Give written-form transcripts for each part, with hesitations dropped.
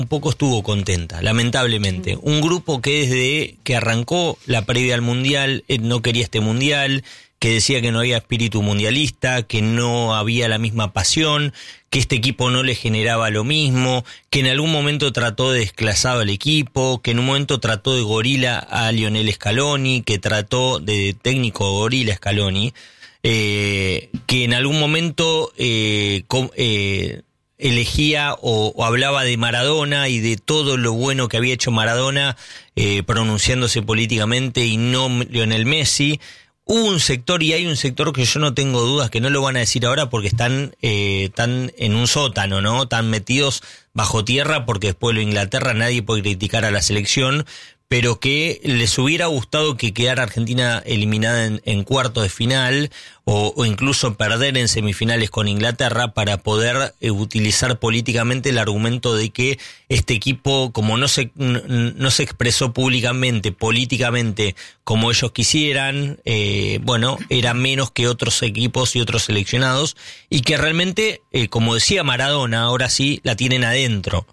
un poco estuvo contenta, lamentablemente. Un grupo que desde que arrancó la previa al Mundial no quería este Mundial, que decía que no había espíritu mundialista, que no había la misma pasión, que este equipo no le generaba lo mismo, que en algún momento trató de desclasar al equipo, que en un momento trató de gorila a Lionel Scaloni, que trató de técnico gorila Scaloni, que en algún momento elegía o hablaba de Maradona y de todo lo bueno que había hecho Maradona, pronunciándose políticamente, y no Lionel Messi. Hubo un sector, y hay un sector que yo no tengo dudas que no lo van a decir ahora porque están en un sótano, ¿no? Están metidos bajo tierra porque después de Inglaterra nadie puede criticar a la selección, pero que les hubiera gustado que quedara Argentina eliminada en cuartos de final o incluso perder en semifinales con Inglaterra para poder utilizar políticamente el argumento de que este equipo, como no se expresó públicamente, políticamente, como ellos quisieran, era menos que otros equipos y otros seleccionados, y que realmente, como decía Maradona, ahora sí la tienen adentro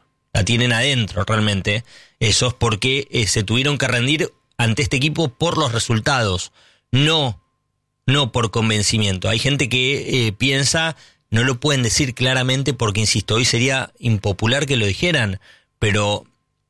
realmente. Eso es porque se tuvieron que rendir ante este equipo por los resultados, no por convencimiento. Hay gente que piensa, no lo pueden decir claramente porque, insisto, hoy sería impopular que lo dijeran, pero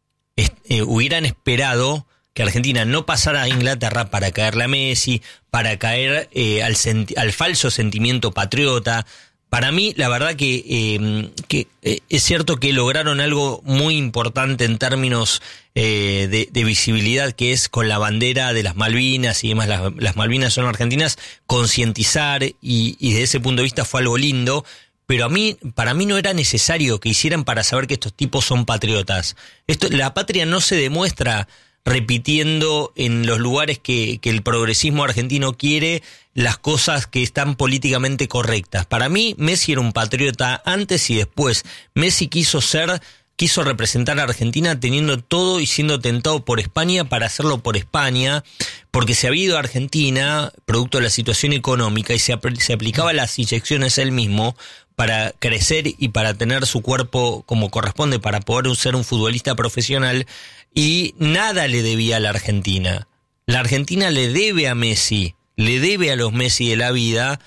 hubieran esperado que Argentina no pasara a Inglaterra para caerle a Messi, para caer al falso sentimiento patriota. Para mí, la verdad que es cierto que lograron algo muy importante en términos de visibilidad, que es con la bandera de las Malvinas y demás. Las Malvinas son argentinas, concientizar, y desde ese punto de vista fue algo lindo, pero para mí no era necesario que hicieran para saber que estos tipos son patriotas. La patria no se demuestra repitiendo en los lugares que el progresismo argentino quiere las cosas que están políticamente correctas. Para mí, Messi era un patriota antes y después. Messi quiso representar a Argentina teniendo todo y siendo tentado por España para hacerlo por España, porque se había ido a Argentina, producto de la situación económica, y se aplicaba las inyecciones él mismo para crecer y para tener su cuerpo como corresponde, para poder ser un futbolista profesional, y nada le debía a la Argentina. La Argentina le debe a Messi, le debe a los Messi de la vida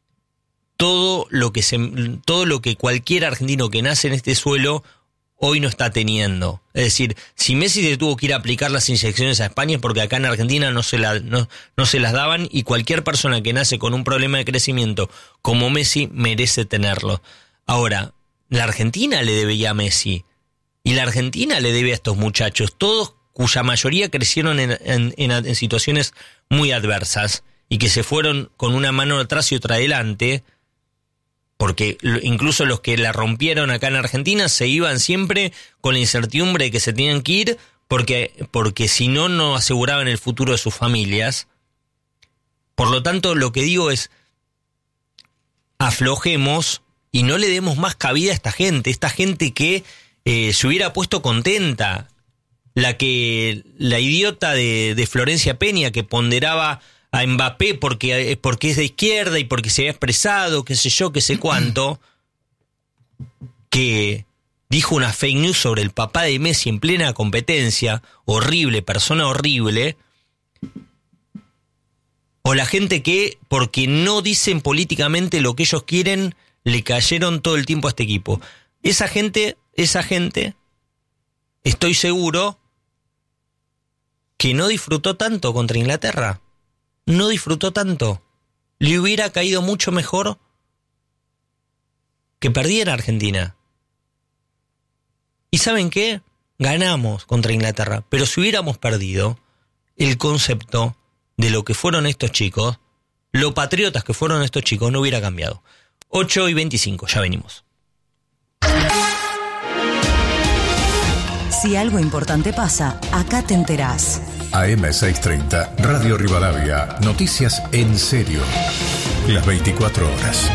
todo lo que cualquier argentino que nace en este suelo hoy no está teniendo. Es decir, si Messi se tuvo que ir a aplicar las inyecciones a España es porque acá en Argentina no se las daban, y cualquier persona que nace con un problema de crecimiento como Messi merece tenerlo. Ahora, la Argentina le debía a Messi, y la Argentina le debe a estos muchachos, todos cuya mayoría crecieron en situaciones muy adversas y que se fueron con una mano atrás y otra adelante, porque incluso los que la rompieron acá en Argentina se iban siempre con la incertidumbre de que se tenían que ir porque si no aseguraban el futuro de sus familias. Por lo tanto, lo que digo es, aflojemos y no le demos más cabida a esta gente que se hubiera puesto contenta. La idiota de Florencia Peña, que ponderaba a Mbappé porque es de izquierda y porque se había expresado, qué sé yo, qué sé cuánto, que dijo una fake news sobre el papá de Messi en plena competencia, horrible, persona horrible, o la gente que, porque no dicen políticamente lo que ellos quieren, le cayeron todo el tiempo a este equipo. Esa gente, estoy seguro que no disfrutó tanto contra Inglaterra. No disfrutó tanto. Le hubiera caído mucho mejor que perdiera Argentina. ¿Y saben qué? Ganamos contra Inglaterra, pero si hubiéramos perdido, el concepto de lo que fueron estos chicos, lo patriotas que fueron estos chicos, no hubiera cambiado. 8:25, ya venimos. Si algo importante pasa, acá te enterás. AM630, Radio Rivadavia, noticias en serio. Las 24 horas.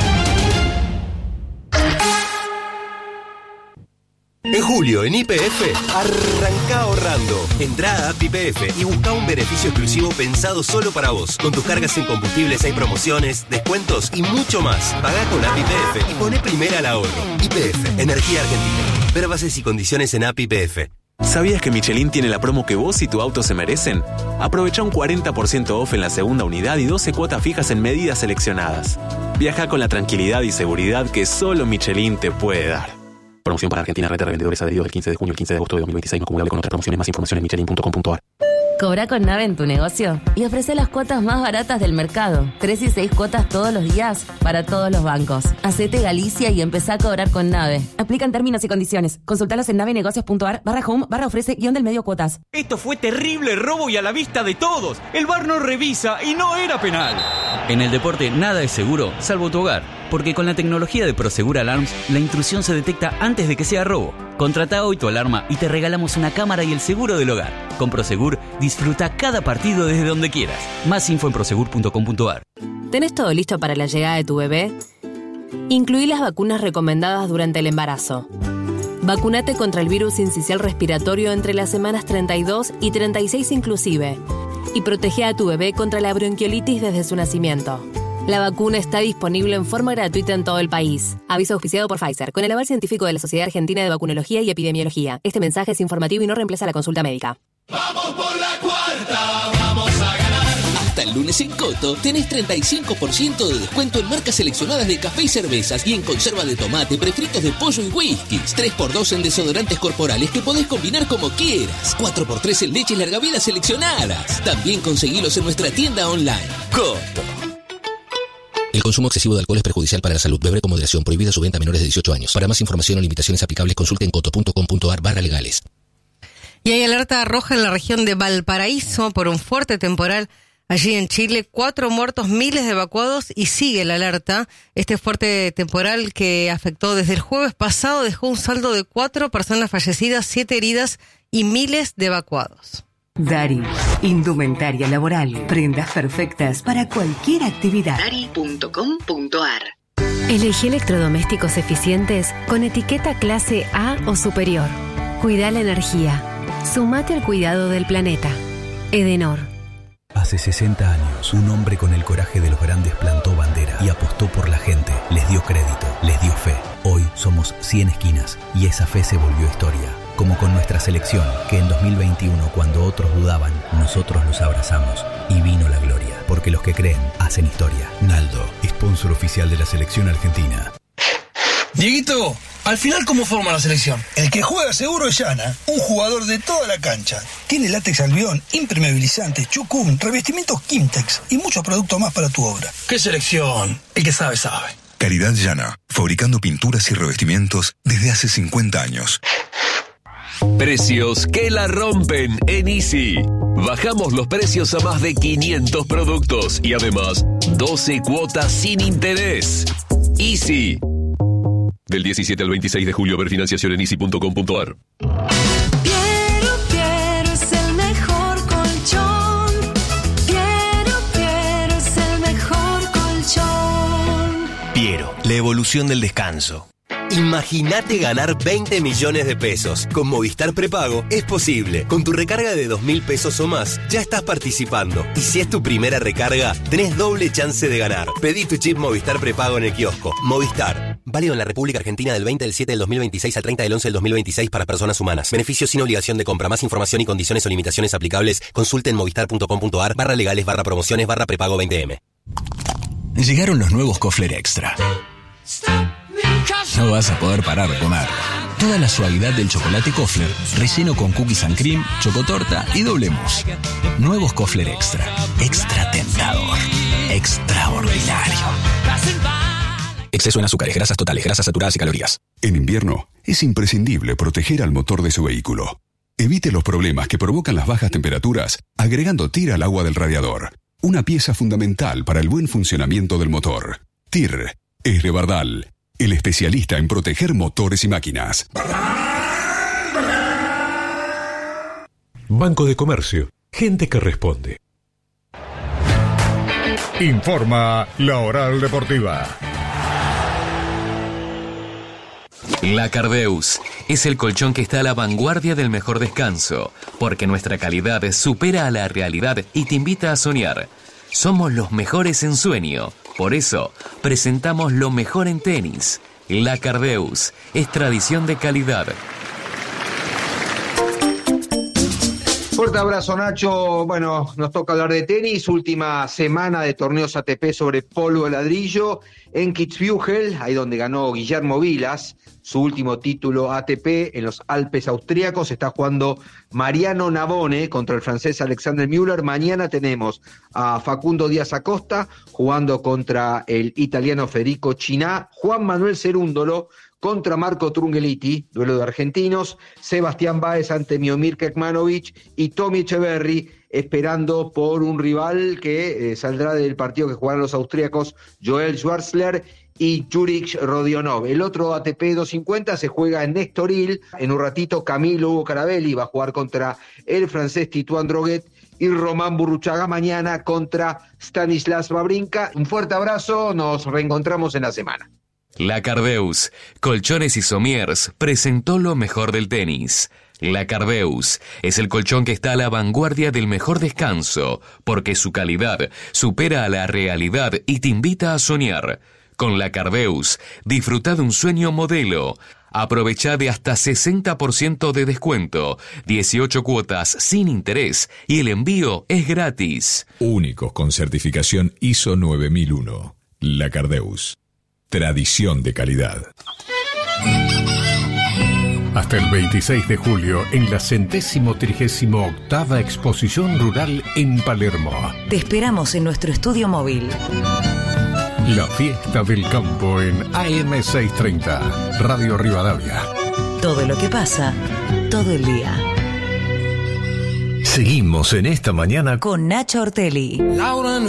En julio, en YPF, arranca ahorrando. Entrá a App YPF y busca un beneficio exclusivo pensado solo para vos. Con tus cargas en combustibles hay promociones, descuentos y mucho más. Pagá con App YPF y poné primera al ahorro. YPF, Energía Argentina. Ver bases y condiciones en app YPF. ¿Sabías que Michelin tiene la promo que vos y tu auto se merecen? Aprovecha un 40% off en la segunda unidad y 12 cuotas fijas en medidas seleccionadas. Viaja con la tranquilidad y seguridad que solo Michelin te puede dar. Promoción para Argentina, red de revendedores adheridos del 15 de junio al 15 de agosto de 2026, no acumulable con otras promociones. Más información en michelin.com.ar. Cobra con Nave en tu negocio y ofrece las cuotas más baratas del mercado. 3 y 6 cuotas todos los días para todos los bancos. Hacete Galicia y empezá a cobrar con Nave. Aplican términos y condiciones. Consultalos en navenegocios.ar/home/ofrece-del-medio cuotas. Esto fue terrible robo y a la vista de todos. El VAR no revisa y no era penal. En el deporte nada es seguro, salvo tu hogar. Porque con la tecnología de Prosegur Alarms, la intrusión se detecta antes de que sea robo. Contrata hoy tu alarma y te regalamos una cámara y el seguro del hogar. Con Prosegur, disfruta cada partido desde donde quieras. Más info en prosegur.com.ar. ¿Tenés todo listo para la llegada de tu bebé? Incluí las vacunas recomendadas durante el embarazo. Vacúnate contra el virus sincicial respiratorio entre las semanas 32 y 36 inclusive. Y protege a tu bebé contra la bronquiolitis desde su nacimiento. La vacuna está disponible en forma gratuita en todo el país. Aviso auspiciado por Pfizer, con el aval científico de la Sociedad Argentina de Vacunología y Epidemiología. Este mensaje es informativo y no reemplaza la consulta médica. ¡Vamos por la cuarta! ¡Vamos a ganar! Hasta el lunes en Coto tenés 35% de descuento en marcas seleccionadas de café y cervezas y en conserva de tomate, prefritos de pollo y whiskies. 3x2 en desodorantes corporales que podés combinar como quieras. 4x3 en leches larga vida seleccionadas. También conseguilos en nuestra tienda online. Coto. El consumo excesivo de alcohol es perjudicial para la salud. Beber con moderación. Prohibida su venta a menores de 18 años. Para más información o limitaciones aplicables, consulte en coto.com.ar/legales. Y hay alerta roja en la región de Valparaíso por un fuerte temporal. Allí en Chile, 4 muertos, miles de evacuados y sigue la alerta. Este fuerte temporal que afectó desde el jueves pasado dejó un saldo de 4 personas fallecidas, 7 heridas y miles de evacuados. Dari, indumentaria laboral, prendas perfectas para cualquier actividad. Dari.com.ar. Elegí electrodomésticos eficientes con etiqueta clase A o superior. Cuida la energía. Sumate al cuidado del planeta. Edenor. Hace 60 años, un hombre con el coraje de los grandes plantó bandera y apostó por la gente. Les dio crédito, les dio fe. Hoy somos 100 esquinas y esa fe se volvió historia. Como con nuestra selección, que en 2021, cuando otros dudaban, nosotros los abrazamos y vino la gloria. Porque los que creen, hacen historia. Naldo, sponsor oficial de la selección argentina. Dieguito, al final, ¿cómo forma la selección? El que juega seguro es Yana, un jugador de toda la cancha. Tiene látex albión, impermeabilizante, chucum, revestimientos Kimtex y muchos productos más para tu obra. ¿Qué selección? El que sabe, sabe. Caridad Yana, fabricando pinturas y revestimientos desde hace 50 años. Precios que la rompen en Easy. Bajamos los precios a más de 500 productos y además 12 cuotas sin interés. Easy. Del 17 al 26 de julio, ver financiación en easy.com.ar. Piero es el mejor colchón. Piero es el mejor colchón. Piero, la evolución del descanso. Imagínate ganar 20 millones de pesos. Con Movistar Prepago es posible. Con tu recarga de 2.000 pesos o más, ya estás participando. Y si es tu primera recarga, tenés doble chance de ganar. Pedí tu chip Movistar Prepago en el kiosco. Movistar. Válido en la República Argentina del 20 del 7 del 2026 al 30 del 11 del 2026 para personas humanas. Beneficios sin obligación de compra. Más información y condiciones o limitaciones aplicables, consulte en movistar.com.ar/legales/prepago 20M. Llegaron los nuevos Kofler Extra. No vas a poder parar de comer. Toda la suavidad del chocolate Kofler, relleno con cookies and cream, chocotorta y doble mousse. Nuevos Kofler Extra. Extra tentador. Extraordinario. Exceso en azúcares, grasas totales, grasas saturadas y calorías. En invierno, es imprescindible proteger al motor de su vehículo. Evite los problemas que provocan las bajas temperaturas agregando TIR al agua del radiador. Una pieza fundamental para el buen funcionamiento del motor. TIR es de Bardal, el especialista en proteger motores y máquinas. Banco de Comercio. Gente que responde. Informa la Oral Deportiva. La Cardeus es el colchón que está a la vanguardia del mejor descanso, porque nuestra calidad supera a la realidad y te invita a soñar. Somos los mejores en sueño, por eso presentamos lo mejor en tenis. La Cardeus es tradición de calidad. Fuerte abrazo, Nacho. Bueno, nos toca hablar de tenis. Última semana de torneos ATP sobre polvo de ladrillo en Kitzbühel, ahí donde ganó Guillermo Vilas su último título ATP en los Alpes austríacos. Está jugando Mariano Navone contra el francés Alexander Müller. Mañana tenemos a Facundo Díaz Acosta jugando contra el italiano Federico Chiná. Juan Manuel Cerúndolo contra Marco Trungelliti, duelo de argentinos. Sebastián Báez ante Miomir Kekmanovic y Tommy Echeverry esperando por un rival que saldrá del partido que jugarán los austríacos, Joel Schwarzler y Juric Rodionov. El otro ATP 250 se juega en Estoril. En un ratito Camilo Hugo Carabelli va a jugar contra el francés Titouan Droguet y Román Burruchaga mañana contra Stanislas Wawrinka. Un fuerte abrazo, nos reencontramos en la semana. La Cardeus, Colchones y Somiers, presentó lo mejor del tenis. La Cardeus es el colchón que está a la vanguardia del mejor descanso, porque su calidad supera a la realidad y te invita a soñar. Con la Cardeus, disfruta de un sueño modelo. Aprovecha de hasta 60% de descuento, 18 cuotas sin interés y el envío es gratis. Únicos con certificación ISO 9001. La Cardeus. Tradición de calidad. Hasta el 26 de julio en la 138ª Exposición Rural en Palermo. Te esperamos en nuestro estudio móvil. La fiesta del campo en AM630, Radio Rivadavia. Todo lo que pasa, todo el día. Seguimos en esta mañana con Nacho Ortelli. Laura